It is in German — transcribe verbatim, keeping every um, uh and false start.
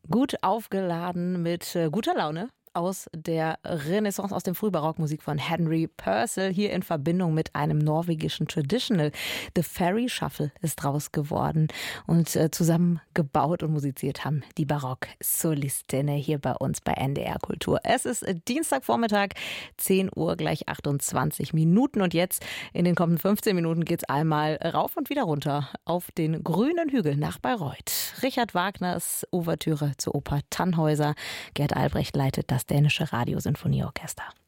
Gut aufgeladen mit äh, guter Laune aus der Renaissance, aus dem Frühbarockmusik von Henry Purcell, hier in Verbindung mit einem norwegischen Traditional. The Fairy Shuffle ist draus geworden und äh, zusammengebaut und musiziert haben die Barock-Solistinnen hier bei uns bei N D R Kultur. Es ist Dienstagvormittag, zehn Uhr gleich achtundzwanzig Minuten und jetzt in den kommenden fünfzehn Minuten geht's einmal rauf und wieder runter auf den grünen Hügel nach Bayreuth. Richard Wagners Ouvertüre zur Oper Tannhäuser. Gerd Albrecht leitet das dänische Radiosinfonieorchester.